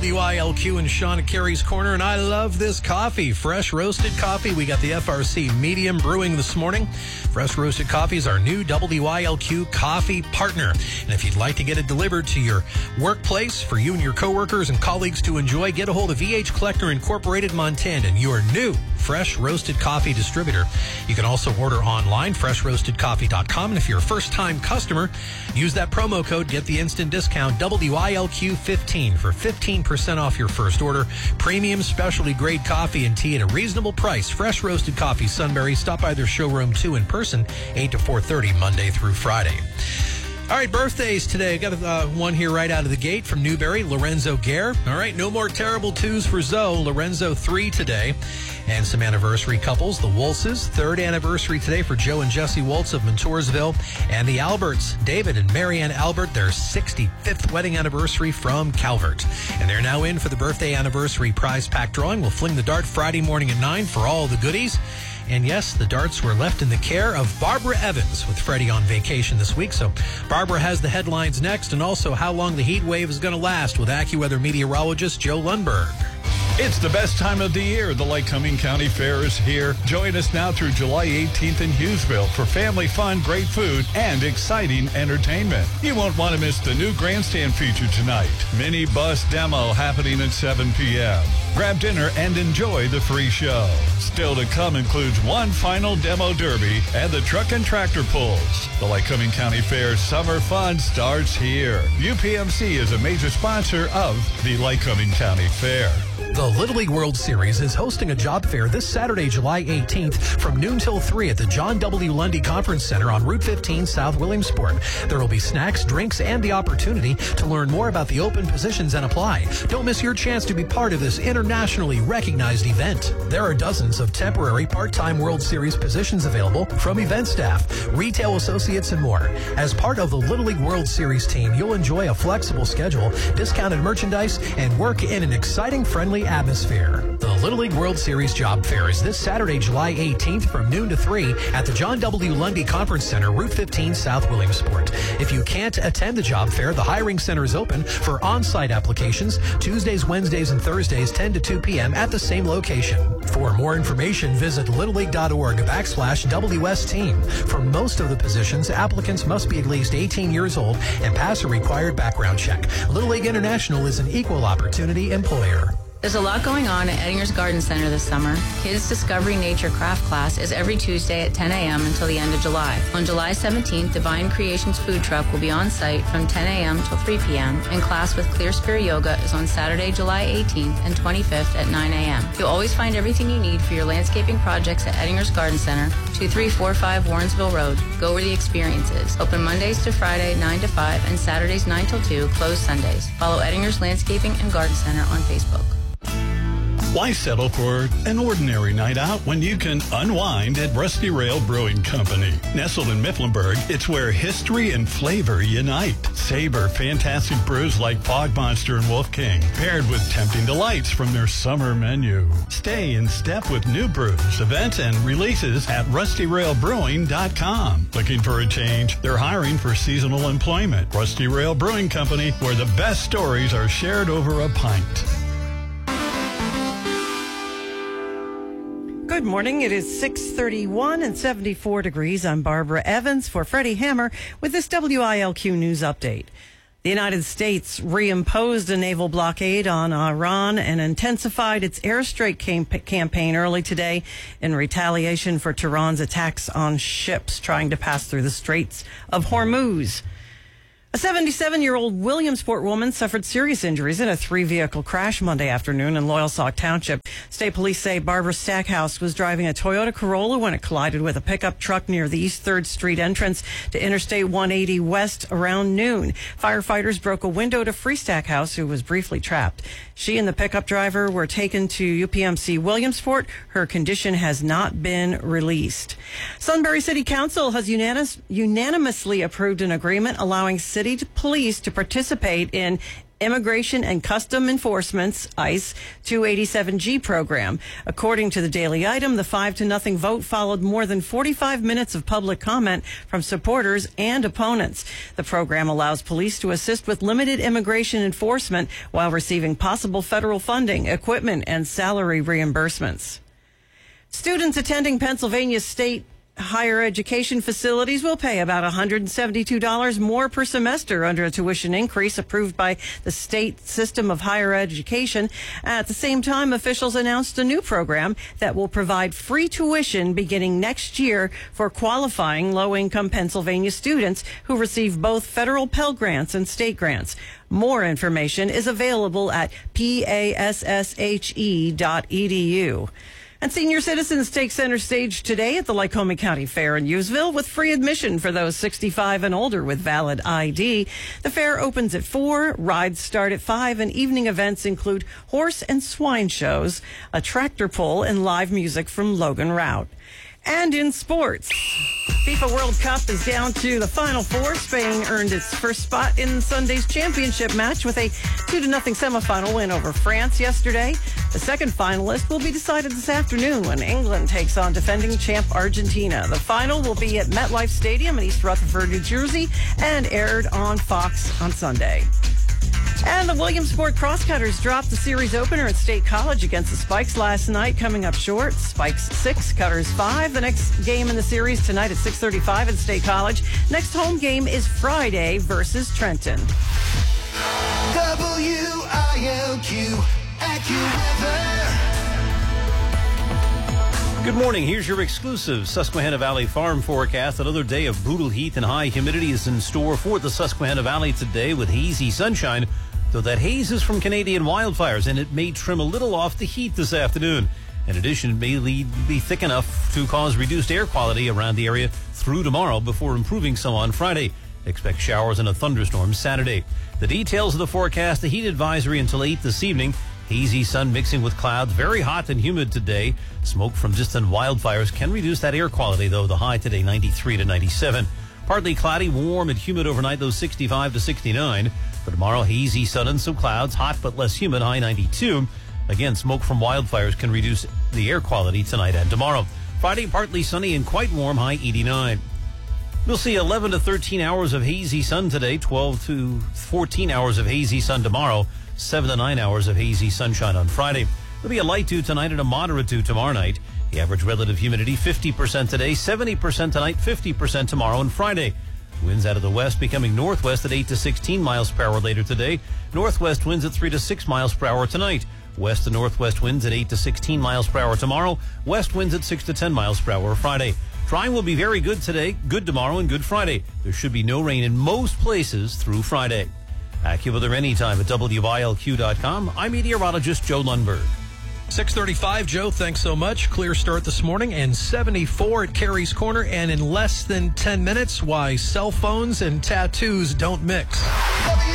WILQ and Sean at Carey's Corner, and I love this coffee. Fresh roasted coffee. We got the FRC Medium brewing this morning. Fresh roasted coffee is our new WILQ coffee partner. And if you'd like to get it delivered to your workplace for you and your coworkers and colleagues to enjoy, get a hold of VH Collector Incorporated Montandan, your new fresh roasted coffee distributor. You can also order online, freshroastedcoffee.com. And if you're a first-time customer, use that promo code, get the instant discount, WILQ15 for 15% off your first order. Premium specialty grade coffee and tea at a reasonable price. Fresh roasted coffee, Sunbury. Stop by their showroom too in person, 8 to 4:30, Monday through Friday. All right, birthdays today. I got one here right out of the gate from Newberry, Lorenzo Gare. All right, no more terrible twos for Zoe. Lorenzo 3 today. And some anniversary couples. The Wolses, 3rd anniversary today for Joe and Jesse Woltz of Montoursville. And the Alberts, David and Marianne Albert, their 65th wedding anniversary from Calvert. And they're now in for the birthday anniversary prize pack drawing. We'll fling the dart Friday morning at 9 for all the goodies. And yes, the darts were left in the care of Barbara Evans with Freddie on vacation this week. So Barbara has the headlines next, and also how long the heat wave is going to last with AccuWeather meteorologist Joe Lundberg. It's the best time of the year. The Lycoming County Fair is here. Join us now through July 18th in Hughesville for family fun, great food, and exciting entertainment. You won't want to miss the new grandstand feature tonight. Mini bus demo happening at 7 p.m. Grab dinner and enjoy the free show. Still to come includes one final demo derby and the truck and tractor pulls. The Lycoming County Fair Summer Fun starts here. UPMC is a major sponsor of the Lycoming County Fair. The Little League World Series is hosting a job fair this Saturday, July 18th from noon till 3 at the John W. Lundy Conference Center on Route 15 South Williamsport. There will be snacks, drinks, and the opportunity to learn more about the open positions and apply. Don't miss your chance to be part of this internationally recognized event. There are dozens of temporary part-time World Series positions available from event staff, retail associates, and more. As part of the Little League World Series team, you'll enjoy a flexible schedule, discounted merchandise, and work in an exciting, friendly atmosphere. The Little League World Series Job Fair is this Saturday, July 18th from noon to 3 at the John W. Lundy Conference Center, Route 15 South Williamsport. If you can't attend the job fair, the hiring center is open for on-site applications Tuesdays, Wednesdays, and Thursdays, 10 to 2 p.m. at the same location. For more information, visit littleleague.org/WS team. For most of the positions, applicants must be at least 18 years old and pass a required background check. Little League International is an equal opportunity employer. There's a lot going on at Ettinger's Garden Center this summer. Kids Discovery Nature Craft Class is every Tuesday at 10 a.m. until the end of July. On July 17th, Divine Creations Food Truck will be on site from 10 a.m. till 3 p.m. and class with Clear Spirit Yoga is on Saturday, July 18th and 25th at 9 a.m. You'll always find everything you need for your landscaping projects at Ettinger's Garden Center, 2345 Warrensville Road. Go where the experience is. Open Mondays to Friday, 9 to 5, and Saturdays, 9 till 2, closed Sundays. Follow Ettinger's Landscaping and Garden Center on Facebook. Why settle for an ordinary night out when you can unwind at Rusty Rail Brewing Company? Nestled in Mifflinburg, it's where history and flavor unite. Savor fantastic brews like Fog Monster and Wolf King, paired with tempting delights from their summer menu. Stay in step with new brews, events, and releases at rustyrailbrewing.com. Looking for a change? They're hiring for seasonal employment. Rusty Rail Brewing Company, where the best stories are shared over a pint. Good morning. It is 6:31 and 74 degrees. I'm Barbara Evans for Freddie Hammer with this WILQ News Update. The United States reimposed a naval blockade on Iran and intensified its airstrike campaign early today in retaliation for Tehran's attacks on ships trying to pass through the Straits of Hormuz. A 77-year-old Williamsport woman suffered serious injuries in a 3-vehicle crash Monday afternoon in Loyalsock Township. State police say Barbara Stackhouse was driving a Toyota Corolla when it collided with a pickup truck near the East 3rd Street entrance to Interstate 180 West around noon. Firefighters broke a window to free Stackhouse, who was briefly trapped. She and the pickup driver were taken to UPMC Williamsport. Her condition has not been released. Sunbury City Council has unanimously approved an agreement allowing city police to participate in Immigration and Custom Enforcement's ICE 287G program. According to the Daily Item, the 5-0 vote followed more than 45 minutes of public comment from supporters and opponents. The program allows police to assist with limited immigration enforcement while receiving possible federal funding, equipment, and salary reimbursements. Students attending Pennsylvania State higher education facilities will pay about $172 more per semester under a tuition increase approved by the state system of higher education. At the same time, officials announced a new program that will provide free tuition beginning next year for qualifying low-income Pennsylvania students who receive both federal Pell Grants and state grants. More information is available at passhe.edu. And senior citizens take center stage today at the Lycoming County Fair in Usville with free admission for those 65 and older with valid ID. The fair opens at 4, rides start at 5, and evening events include horse and swine shows, a tractor pull, and live music from Logan Rout. And in sports, FIFA World Cup is down to the Final Four. Spain earned its first spot in Sunday's championship match with a 2-0 semifinal win over France yesterday. The second finalist will be decided this afternoon when England takes on defending champ Argentina. The final will be at MetLife Stadium in East Rutherford, New Jersey, and aired on Fox on Sunday. And the Williamsport Crosscutters dropped the series opener at State College against the Spikes last night, coming up short. Spikes 6, Cutters 5. The next game in the series tonight at 6:35 at State College. Next home game is Friday versus Trenton. WILQ AccuWeather. Good morning. Here's your exclusive Susquehanna Valley farm forecast. Another day of brutal heat and high humidity is in store for the Susquehanna Valley today with hazy sunshine, though that haze is from Canadian wildfires, and it may trim a little off the heat this afternoon. In addition, it may be thick enough to cause reduced air quality around the area through tomorrow before improving some on Friday. Expect showers and a thunderstorm Saturday. The details of the forecast: the heat advisory until 8 this evening. Hazy sun mixing with clouds, very hot and humid today. Smoke from distant wildfires can reduce that air quality, though. The high today 93 to 97. Partly cloudy, warm and humid overnight, though 65 to 69. For tomorrow, hazy sun and some clouds, hot but less humid, high 92. Again, smoke from wildfires can reduce the air quality tonight and tomorrow. Friday, partly sunny and quite warm, high 89. We'll see 11 to 13 hours of hazy sun today, 12 to 14 hours of hazy sun tomorrow, 7 to 9 hours of hazy sunshine on Friday. There'll be a light dew tonight and a moderate dew tomorrow night. The average relative humidity 50% today, 70% tonight, 50% tomorrow and Friday. Winds out of the west becoming northwest at 8 to 16 miles per hour later today. Northwest winds at 3 to 6 miles per hour tonight. West to northwest winds at 8 to 16 miles per hour tomorrow. West winds at 6 to 10 miles per hour Friday. Drying will be very good today, good tomorrow, and good Friday. There should be no rain in most places through Friday. AccuWeather anytime at WILQ.com. I'm meteorologist Joe Lundberg. 6:35, Joe, thanks so much. Clear start this morning, and 74 at Carey's Corner, and in less than 10 minutes, why cell phones and tattoos don't mix.